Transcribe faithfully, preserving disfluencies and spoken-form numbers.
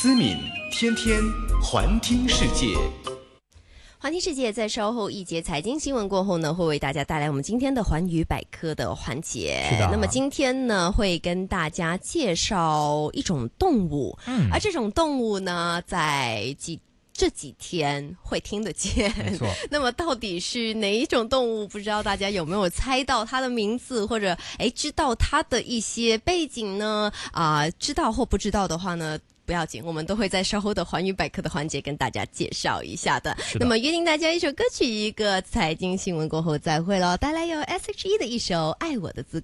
思敏天天环听世界。 环听世界在稍后一节财经新闻过后呢，会为大家带来我们今天的环宇百科的环节。 是的。 那么今天呢，会跟大家介绍一种动物，嗯，而这种动物呢，在几这几天会听得见。 没错。 那么到底是哪一种动物？不知道大家有没有猜到它的名字，或者哎知道它的一些背景呢？啊、呃，知道或不知道的话呢？不要紧，我们都会在稍后的环宇百科的环节跟大家介绍一下的。 是的。 那么约定大家一首歌曲，一个财经新闻过后再会咯，带来由 S H E 的一首《爱我的资格》。